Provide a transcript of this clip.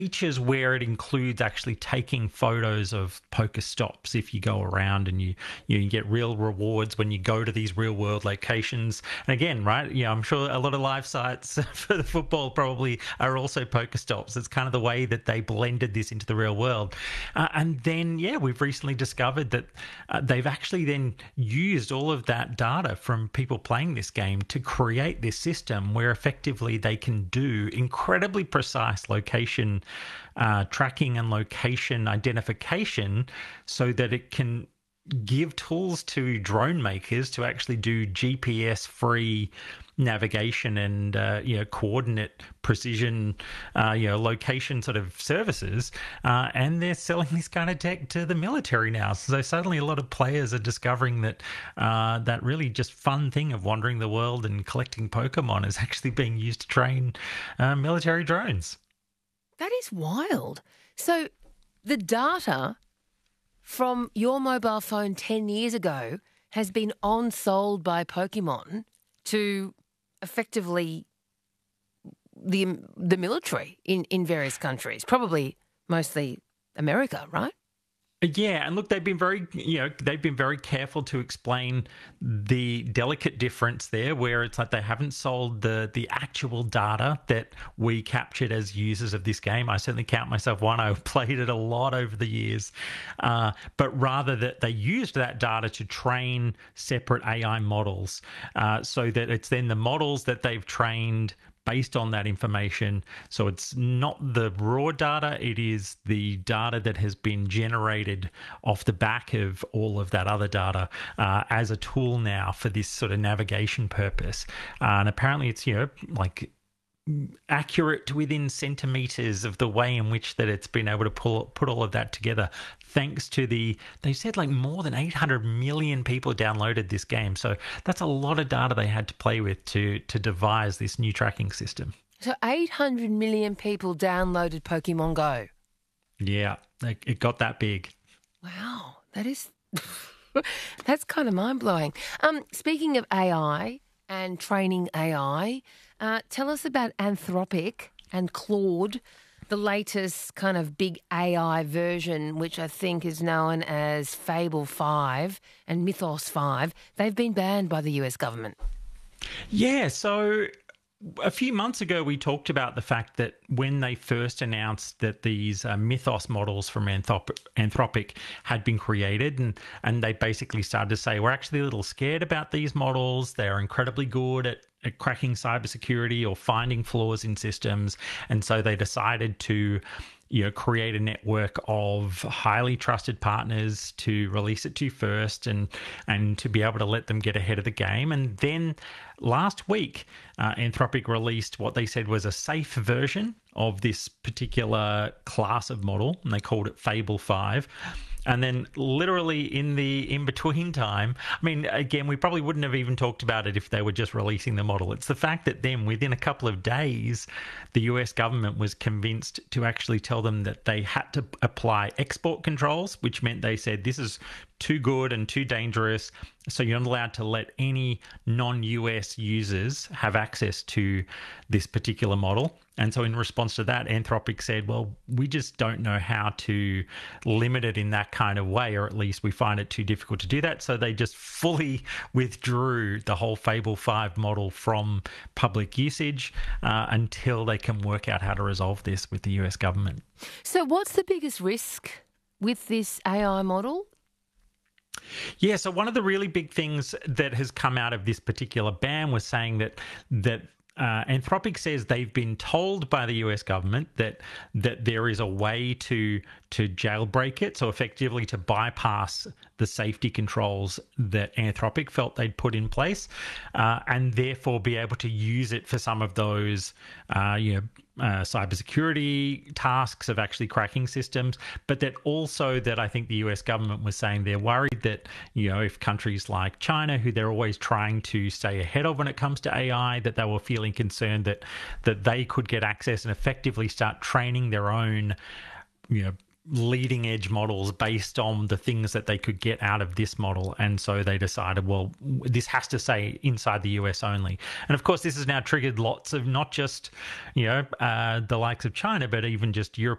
features where it includes actually taking photos of poker stops if you go around, and you get real rewards when you go to these real world locations. And again, right, I'm sure a lot of live sites for the football probably are also poker stops. It's kind of the way that they blended this into the real world. And then, we've recently discovered that they've actually then used all of that data from people playing this game to create this system where effectively they can do incredibly precise location tracking and location identification, so that it can give tools to drone makers to actually do GPS free navigation and coordinate precision location sort of services, and they're selling this kind of tech to the military now. So suddenly a lot of players are discovering that that really just fun thing of wandering the world and collecting Pokemon is actually being used to train military drones. That is wild. So the data from your mobile phone 10 years ago has been on-sold by Pokemon to effectively the military in various countries, probably mostly America, right? Yeah, and look, they've been very careful to explain the delicate difference there, where it's like they haven't sold the actual data that we captured as users of this game. I certainly count myself one. I've played it a lot over the years, but rather that they used that data to train separate AI models, so that it's then the models that they've trained based on that information. So it's not the raw data, it is the data that has been generated off the back of all of that other data as a tool now for this sort of navigation purpose. And apparently it's, like accurate within centimeters of the way in which that it's been able to put all of that together, thanks to they said like more than 800 million people downloaded this game. So that's a lot of data they had to play with to devise this new tracking system. So 800 million people downloaded Pokemon Go. Yeah, it got that big. Wow, that is that's kind of mind-blowing. Speaking of AI and training AI, tell us about Anthropic and Claude, the latest kind of big AI version, which I think is known as Fable 5 and Mythos 5. They've been banned by the US government. Yeah, so a few months ago, we talked about the fact that when they first announced that these Mythos models from Anthropic had been created, and they basically started to say, we're actually a little scared about these models. They're incredibly good at cracking cybersecurity or finding flaws in systems. And so they decided to create a network of highly trusted partners to release it to first, and to be able to let them get ahead of the game. And then last week, Anthropic released what they said was a safe version of this particular class of model, and they called it Fable 5. And then literally in the in-between time, I mean, again, we probably wouldn't have even talked about it if they were just releasing the model. It's the fact that then within a couple of days, the US government was convinced to actually tell them that they had to apply export controls, which meant they said this is too good and too dangerous. So you're not allowed to let any non-US users have access to this particular model. And so in response to that, Anthropic said, well, we just don't know how to limit it in that kind of way, or at least we find it too difficult to do that. So they just fully withdrew the whole Fable 5 model from public usage until they can work out how to resolve this with the US government. So what's the biggest risk with this AI model? Yeah, so one of the really big things that has come out of this particular ban was saying that Anthropic says they've been told by the US government that there is a way to jailbreak it, so effectively to bypass the safety controls that Anthropic felt they'd put in place, and therefore be able to use it for some of those cybersecurity tasks of actually cracking systems. But that also that I think the US government was saying they're worried that, if countries like China, who they're always trying to stay ahead of when it comes to AI, that they were feeling concerned that they could get access and effectively start training their own, leading edge models based on the things that they could get out of this model. And so they decided, well, this has to stay inside the US only. And of course, this has now triggered lots of not just, the likes of China, but even just